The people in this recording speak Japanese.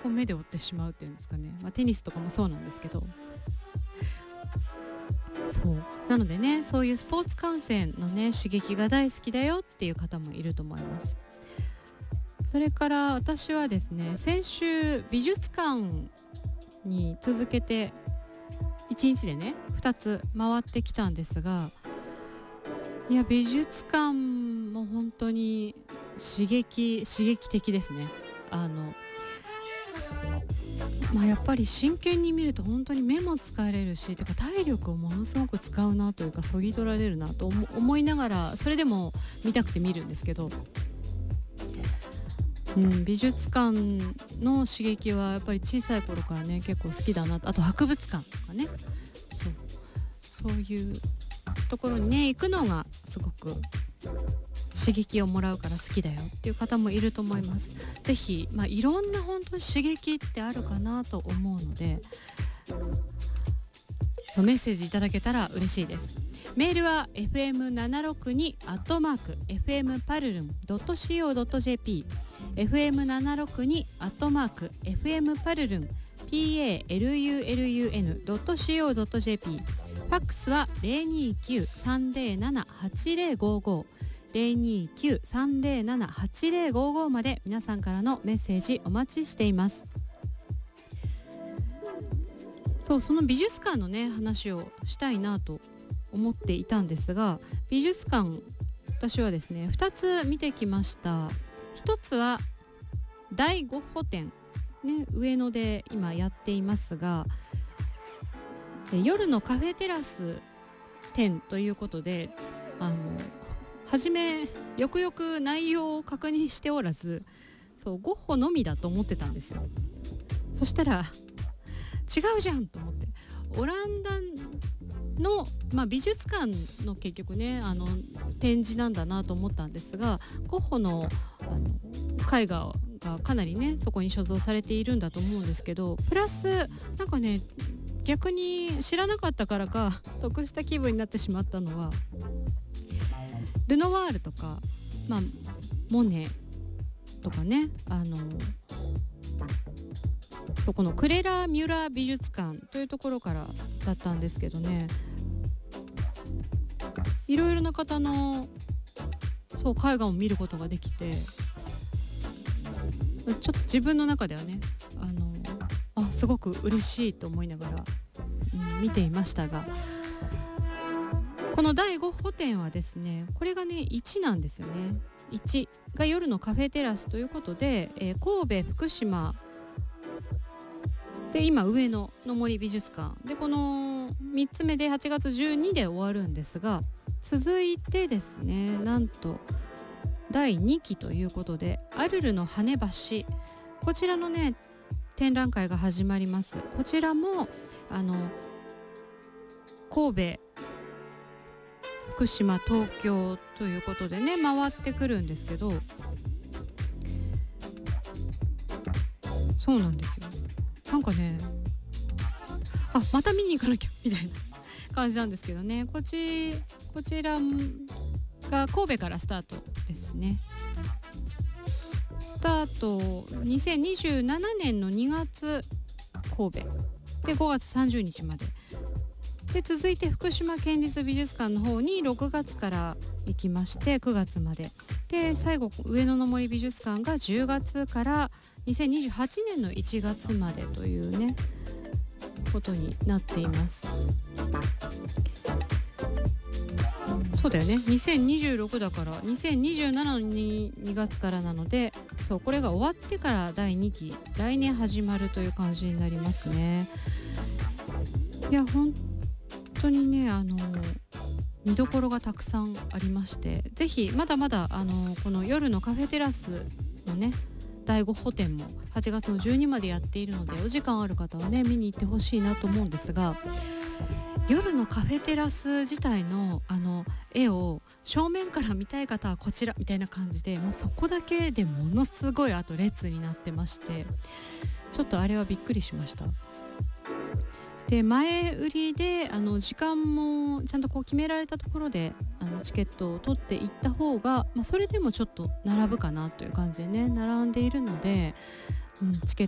こう目で追ってしまうっていうんですかね、テニスとかもそうなんですけど、そうなのでね、そういうスポーツ観戦のね刺激が大好きだよっていう方もいると思います。それから私はですね、先週美術館に続けて1日でね2つ回ってきたんですが、いや美術館も本当に刺激的ですね。やっぱり真剣に見ると本当に目も疲れるし、てか体力をものすごく使うなというか、そぎ取られるなと思いながら、それでも見たくて見るんですけど、美術館の刺激はやっぱり小さい頃からね結構好きだなと。あと博物館とかね、そういうところにね行くのがすごく刺激をもらうから好きだよっていう方もいると思います。ぜひ、いろんな本当に刺激ってあるかなと思うので、メッセージいただけたら嬉しいです。メールは fm762@fmparlun.co.jp fm762@fmparlun.co.jp ファックスは 029-307-8055 029-307-8055 まで皆さんからのメッセージお待ちしています。その美術館のね話をしたいなと思っていたんですが、美術館私はですね2つ見てきました。1つは大ゴッホ展、上野で今やっていますが、夜のカフェテラス展ということで、初めよくよく内容を確認しておらず、ゴッホのみだと思ってたんですよ。そしたら違うじゃんと思って、オランダの、美術館の結局ね展示なんだなと思ったんですが、ゴッホの絵画がかなりねそこに所蔵されているんだと思うんですけど、プラスなんかね逆に知らなかったからか得した気分になってしまったのは、ルノワールとか、モネとかね、そこのクレラ・ミュラー美術館というところからだったんですけどね、いろいろな方の絵画を見ることができて、ちょっと自分の中ではねすごく嬉しいと思いながら、見ていましたが、この第5ホ展はですね、これがね1なんですよね。1が夜のカフェテラスということで、神戸、福島で今上野の森美術館で、この3つ目で8月12日で終わるんですが、続いてですね、なんと第2期ということでアルルの羽橋、こちらのね展覧会が始まります。こちらも神戸、福島、東京ということでね回ってくるんですけど、そうなんですよ。なんかねまた見に行かなきゃみたいな感じなんですけどね、こちらが神戸からスタートですね。スタート2027年の2月神戸で5月30日までで、続いて福島県立美術館の方に6月から行きまして9月までで、最後上野の森美術館が10月から2028年の1月までというねことになっています。そうだよね、2026だから2027の 2月からなので、これが終わってから第2期来年始まるという感じになりますね。いや本当にね見どころがたくさんありまして、ぜひまだまだこの夜のカフェテラスのね第5ホ展も8月の12までやっているので、お時間ある方はね見に行ってほしいなと思うんですが、夜のカフェテラス自体の絵を正面から見たい方はこちらみたいな感じで、もうそこだけでものすごい列になってまして、ちょっとあれはびっくりしました。で前売りで時間もちゃんと決められたところでチケットを取っていった方が、それでもちょっと並ぶかなという感じでね並んでいるので、チケッ